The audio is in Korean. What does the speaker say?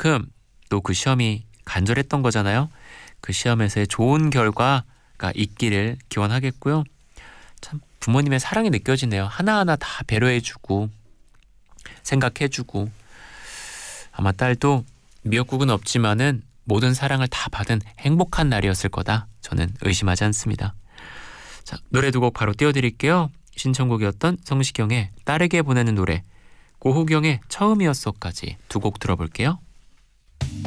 그만큼 또 그 시험이 간절했던 거잖아요. 그 시험에서의 좋은 결과가 있기를 기원하겠고요. 참 부모님의 사랑이 느껴지네요. 하나하나 다 배려해주고 생각해주고. 아마 딸도 미역국은 없지만은 모든 사랑을 다 받은 행복한 날이었을 거다. 저는 의심하지 않습니다. 자, 노래 두 곡 바로 띄워드릴게요. 신청곡이었던 성시경의 딸에게 보내는 노래, 고호경의 처음이었어까지 두 곡 들어볼게요.